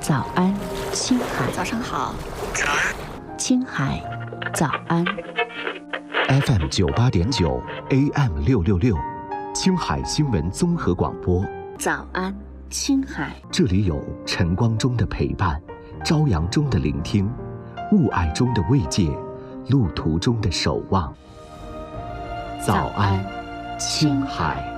早安，青海。 早上好。早安， 青海，早安。 FM 98.9 AM 666，青海新闻综合广播。 早安，青海。 这里有晨光中的陪伴，朝阳中的聆听，雾霭中的慰藉，路途中的守望。早安，青海。